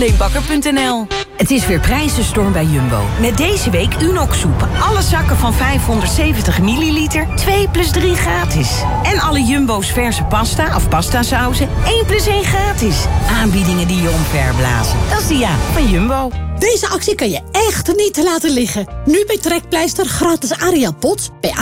Alleenbakker.nl. Het is weer prijzenstorm bij Jumbo. Met deze week Unox soep. Alle zakken van 570 milliliter. 2 plus 3 gratis. En alle Jumbo's verse pasta of pastasauzen. 1 plus 1 gratis. Aanbiedingen die je omverblazen. Dat is de ja van Jumbo. Deze actie kan je echt niet laten liggen. Nu bij Trekpleister gratis Ariel Pots bij